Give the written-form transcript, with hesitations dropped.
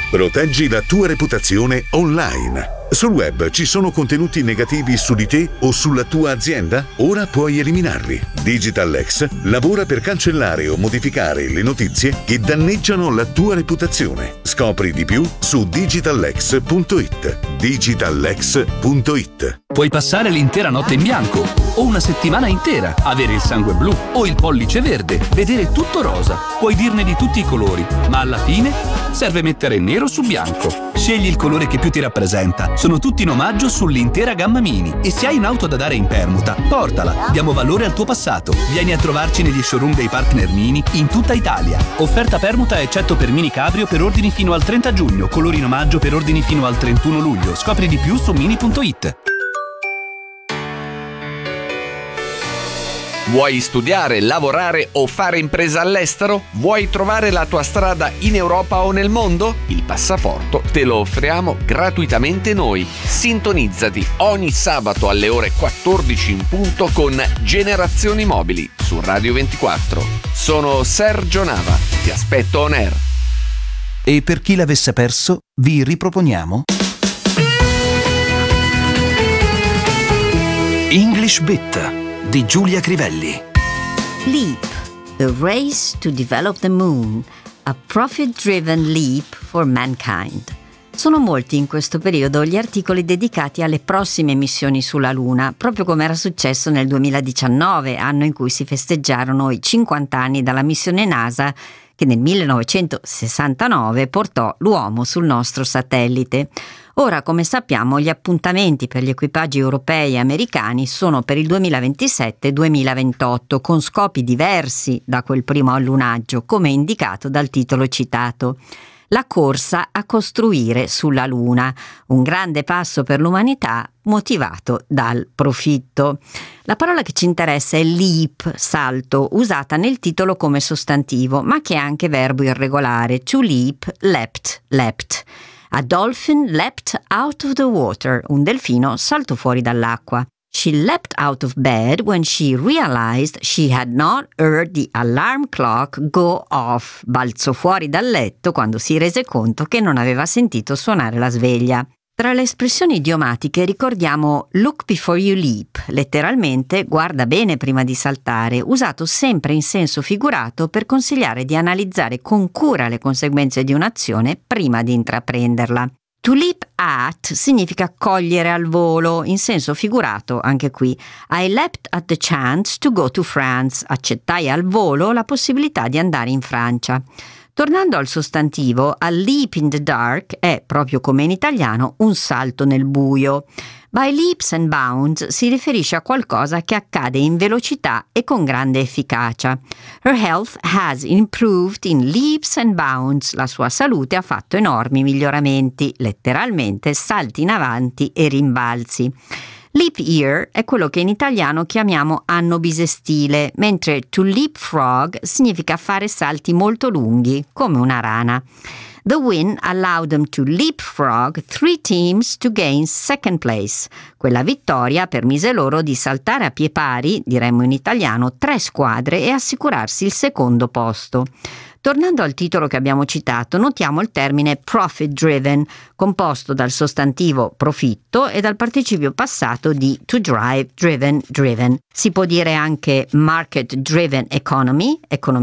Proteggi la tua reputazione online. Sul web ci sono contenuti negativi su di te o sulla tua azienda? Ora puoi eliminarli. DigitalX lavora per cancellare o modificare le notizie che danneggiano la tua reputazione. Scopri di più su digitalx.it. digitalx.it. Puoi passare l'intera notte in bianco o una settimana intera, avere il sangue blu o il pollice verde, vedere tutto rosa. Puoi dirne di tutti i colori, ma alla fine serve mettere nero su bianco. Scegli il colore che più ti rappresenta. Sono tutti in omaggio sull'intera gamma Mini. E se hai un'auto da dare in permuta, portala. Diamo valore al tuo passato. Vieni a trovarci negli showroom dei partner Mini in tutta Italia. Offerta permuta eccetto per Mini Cabrio per ordini fino al 30 giugno. Colori in omaggio per ordini fino al 31 luglio. Scopri di più su mini.it. Vuoi studiare, lavorare o fare impresa all'estero? Vuoi trovare la tua strada in Europa o nel mondo? Il passaporto te lo offriamo gratuitamente noi. Sintonizzati ogni sabato alle ore 14 in punto con Generazioni Mobili su Radio 24. Sono Sergio Nava, ti aspetto on air. E per chi l'avesse perso, vi riproponiamo English Bit di Giulia Crivelli. LEAP, the race to develop the moon, a profit-driven leap for mankind. Sono molti in questo periodo gli articoli dedicati alle prossime missioni sulla Luna, proprio come era successo nel 2019, anno in cui si festeggiarono i 50 anni dalla missione NASA che nel 1969 portò l'uomo sul nostro satellite. Ora, come sappiamo, gli appuntamenti per gli equipaggi europei e americani sono per il 2027-2028, con scopi diversi da quel primo allunaggio, come indicato dal titolo citato. La corsa a costruire sulla Luna, un grande passo per l'umanità motivato dal profitto. La parola che ci interessa è leap, salto, usata nel titolo come sostantivo, ma che è anche verbo irregolare. To leap, leapt, leapt. A dolphin leapt out of the water. Un delfino saltò fuori dall'acqua. She leapt out of bed when she realized she had not heard the alarm clock go off. Balzò fuori dal letto quando si rese conto che non aveva sentito suonare la sveglia. Tra le espressioni idiomatiche ricordiamo look before you leap, letteralmente guarda bene prima di saltare, usato sempre in senso figurato per consigliare di analizzare con cura le conseguenze di un'azione prima di intraprenderla. To leap at significa cogliere al volo, in senso figurato anche qui. I leapt at the chance to go to France. Accettai al volo la possibilità di andare in Francia. Tornando al sostantivo, a leap in the dark è, proprio come in italiano, un salto nel buio. By leaps and bounds si riferisce a qualcosa che accade in velocità e con grande efficacia. Her health has improved in leaps and bounds. La sua salute ha fatto enormi miglioramenti, letteralmente salti in avanti e rimbalzi. Leap year è quello che in italiano chiamiamo anno bisestile, mentre to leapfrog significa fare salti molto lunghi, come una rana. The win allowed them to leapfrog 3 teams to gain second place. Quella vittoria permise loro di saltare a pie pari, diremmo in italiano, 3 squadre e assicurarsi il secondo posto. Tornando al titolo che abbiamo citato, notiamo il termine profit driven, composto dal sostantivo profitto e dal participio passato di to drive, driven, driven. Si può dire anche market driven economy, economia